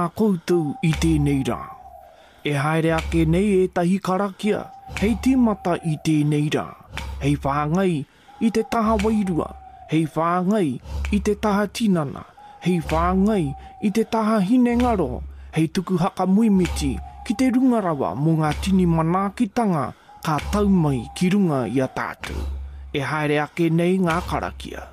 A koutou I tēnei rā. E haere ake nei e tahi karakia, hei tīmata I tēnei rā. Hei whāngai I te taha wairua, hei whāngai I te taha tinana, hei whāngai I te taha hinengaro, hei tuku haka muimiti ki te rungarawa mō ngā tini manākitanga ka tau mai ki runga I a tātou. E haere ake nei ngā karakia.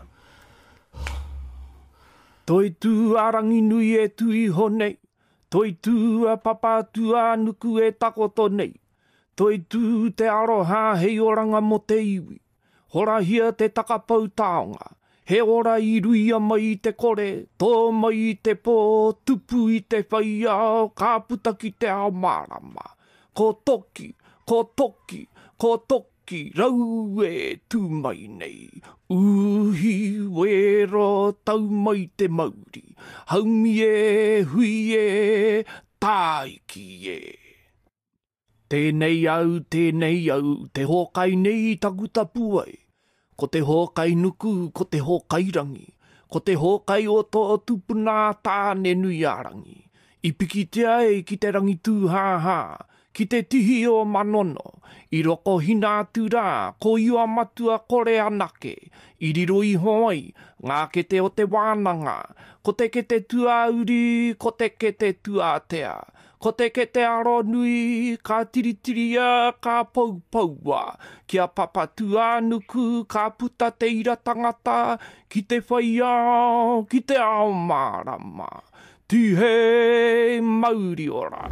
Toi tū arangi nui e tui honei, toi tū a papa tū a nuku e takoto nei, toi tū te aroha hei oranga mo te iwi, hora hia te takapau taonga, he ora I ruia mai I te kore, tō mai I te pō, tupu I te whaia, ka puta ki te ao marama, ko toki, ko toki, ko toki, rau e tū mai nei. Uhi wero tau mai te mauri, haumi e, hui e, tāiki e. Tēnei au, te hōkai nei taku tapuai. Ko te hōkai nuku, ko te hōkai rangi. Ko te hōkai o tō tupuna tāne nui arangi. I piki te ai ki te rangi tūhāhā, ki te tihi o manono. I roko hina atu rā, ko iua matua kore anake. I riro I hoai, ngā kete o te wānanga. Ko te kete tuauri, ko te kete tuatea. Ko te kete aro nui, ka tiritiria, ka paupaua. Kia papatua nuku, ka puta te ira tangata, ki te whaia, ki te ao marama. Tihe mauri ora.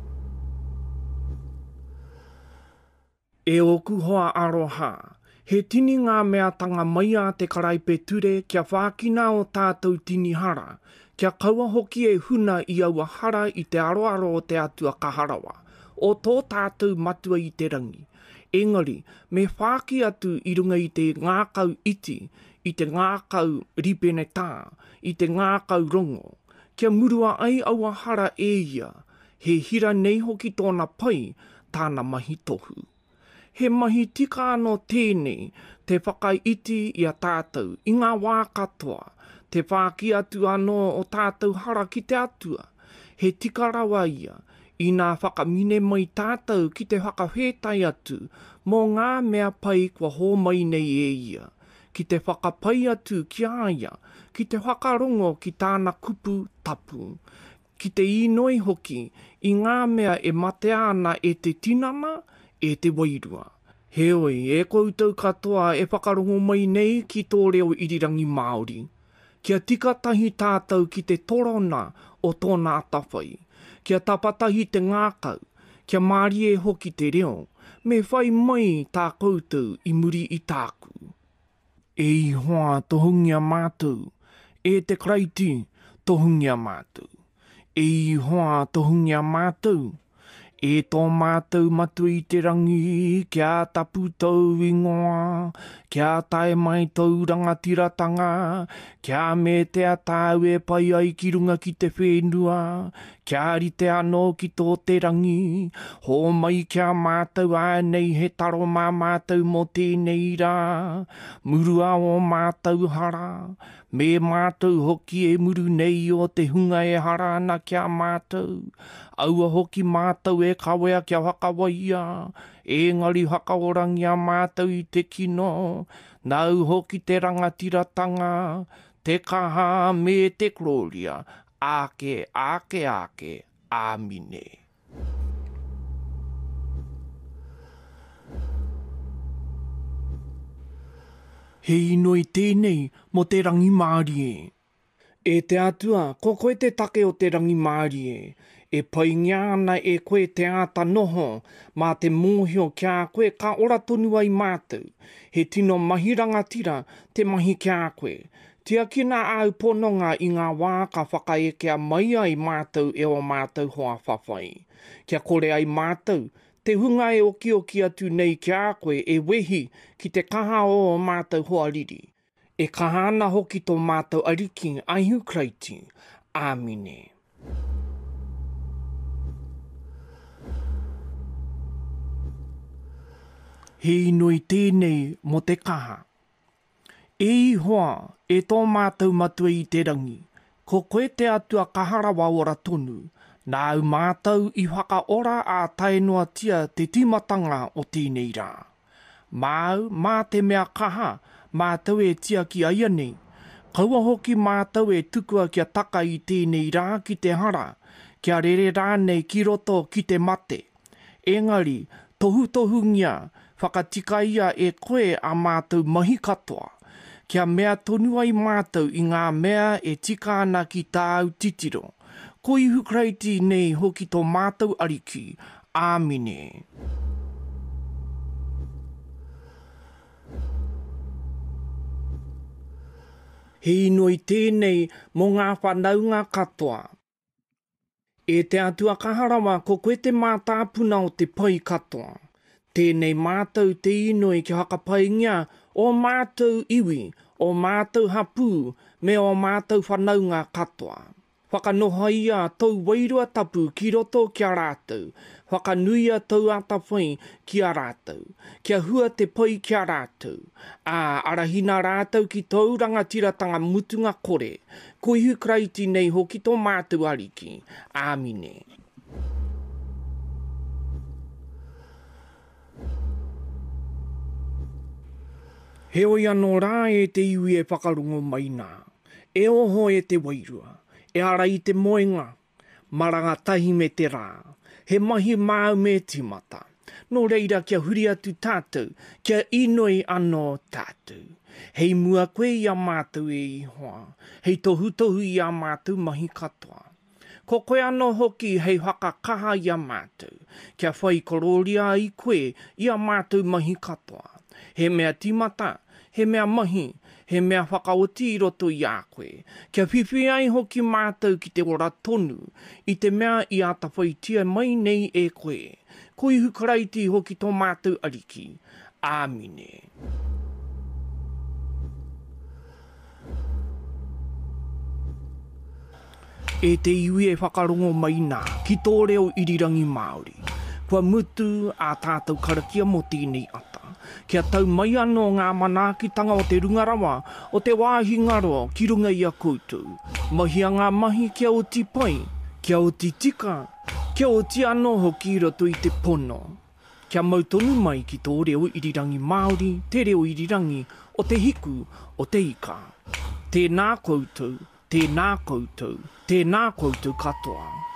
E oku hoa aroha, he tini ngā mea tanga mai a te karaipe ture kia whākina o tātou tini hara, kia kaua hoki e huna I aua hara I te aroaro o te atua kaharawa, o tō tātou matua I te rangi. Engari, me whāki atu I runga I te ngākau iti, I te ngākau ripene tā, I te ngākau rongo, kia murua ai aua hara e ia, he hira nei hoki tōna pai, tāna mahi tohu. He mahi tika anō tēnei, te whakaiti I a tātou, I ngā wā katoa, te whāki atu anō o tātou hara ki te atua. He tika rawa ia, I ngā whakamine mai tātou ki te whakawhetai atu, mō ngā mea pai kua hō mai nei e ia. Ki te whakapai atu ki aia, ki te whakarongo ki tāna kupu tapu. Ki te inoi hoki, I ngā mea e mate ana e te tinana, e te wairua. Heoi, e koutou katoa e whakarongo mai nei ki tō reo irirangi Māori. Kia tikatahi tātou ki te torona o tōna atawhai. Kia tapatahi te ngākau, kia māri e hoki te reo, me whai mai tā koutou I muri I tāku. E I hoa tohungia mātou, e te kraiti tohungia mātou. E I hoa tohungia mātou, e tō mātou matu I te rangi, kia tapu tau ingoa, kia tae mai tau rangatiratanga, kia me te atau e pai ai ki runga ki te whenua, kia rite anō ki tō te rangi, hō mai kia mātou ānei he taro mā mātou mo tēnei rā, murua o mātou hara, me mātou hoki e muru nei o te hunga e hara ana kia mātou, aua hoki mātou e kawea kia whakawaia, engari whakaorangi a mātou I te kino, nau hoki te rangatiratanga, te kaha me te gloria, ake, ake, ake, āmine. He inoi tēnei mo te rangi Māori e. E te atua, ko koe te take o te rangi Māori e pai ngiana e koe te ata noho, mā te mōhio kia koe ka ora tonu ai mātou. He tino mahi rangatira te mahi kia koe. Tia kina au pononga I ngā wā ka whakaekea mai ai mātou e o mātou hoa whawhai. Kia kore ai mātou, te hunga e oki atu nei kia koe e wehi ki te kaha o mātou hoa riri. E kahana hoki tō mātou ariki aihu kraiti. Āmine. He inoi tēnei mo te kaha. E I hoa, e tō mātou matua I te rangi, Ko koe te atua kahara wa ora tonu, nā mātou I whakaora a taenua tia te timatanga o tēnei rā. Māu, mā te mea kaha, mātou e tia ki aia nei. Kaua hoki mātou e tukua kia taka I tēnei rā ki te hara, kia rere rānei ki roto ki te mate. Engari, tohu ngia, whakatika ia e koe a mātou mahi katoa. Kia mea tonu ai mātou I ngā mea e tika ana ki tāu titiro. Ko I hukraiti nei hoki tō mātou ariki. Āmine. He inoi tēnei mō ngā whanaunga katoa. E te atua kaharawa ko koe te mātāpuna o te pai katoa. Tēnei mātou te inoi ki hakapaingia o mātou iwi, o mātou hapū, me o mātou whanaunga katoa. Whakanoha ia tau wairua tapu ki roto kia rātou. Whakanuia tau atawhai kia rātou. Kia hua te pai kia rātou. Arahina rātou ki tau rangatiratanga mutunga kore. Ko ihu kraiti nei hoki tō mātou ariki. Āmine. Heoi anō rā e te iwi e whakarungo mai nā. E oho e te wairua. E ara I te moenga, maranga tahi me te rā, he mahi māu me timata. Nō reira kia huri atu tātou, kia inoi anō tātou. Hei mua koe I a mātou e ihoa, hei tohu I a mātou mahi katoa. Ko koe anō hoki hei whakakaha I a mātou, kia whai kororia I koe I a mātou mahi katoa. He mea timata, he mea mahi, he mea whakaoti I roto I a koe. Kia whiwhi ai hoki mātou ki te ora tonu, I te mea I atawhaitia mai nei e koe. Ko I hukaraiti hoki tō mātou ariki. Āmine. E te iwi e whakarongo mai nā, ki tō reo irirangi Māori. Kua mutu a tātou karakia mo tēnei ata. Kia tau mai anō ngā manaakitanga o te rungarawa, o te wāhi ngaro ki runga I a koutou. Mahia ngā mahi kia o ti pai, kia o ti tika, kia o ti anō hoki I roto I te pono. Kia mautonu mai ki tō reo irirangi Māori, te reo irirangi o te hiku o te ika. Tēnā koutou, tēnā koutou, tēnā koutou katoa.